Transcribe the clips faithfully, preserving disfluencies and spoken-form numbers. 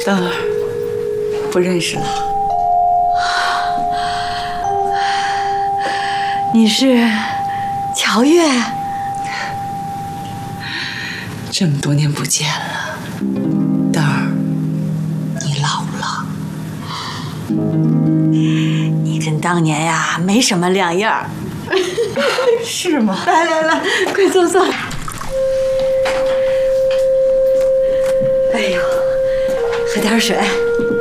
灯儿，不认识了。 你是乔月？ 这么多年不见了，灯儿，你老了。 你跟当年呀没什么两样。 是吗？ 来来来，快坐坐。哎呦，喝点水啊。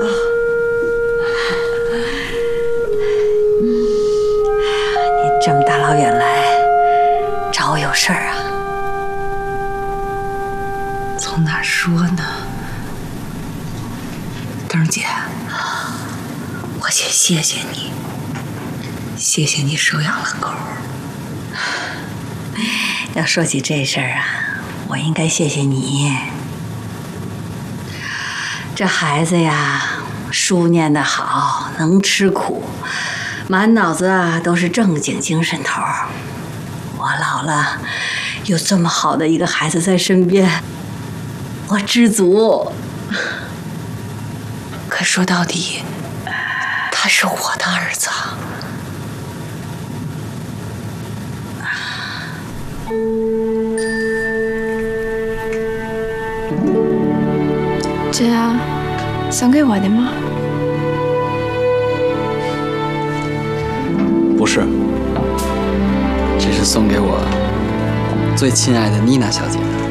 你这么大老远来，找我有事儿啊？ 从哪儿说呢？灯儿姐，我先谢谢你，谢谢你收养了狗。 要说起这事儿啊，我应该谢谢你。这孩子呀，书念得好，能吃苦，满脑子啊都是正经精神头儿。我老了，有这么好的一个孩子在身边，我知足。 可说到底，他是我的儿子。 这啊，送给我的吗？ 不是，这是送给我最亲爱的妮娜小姐的。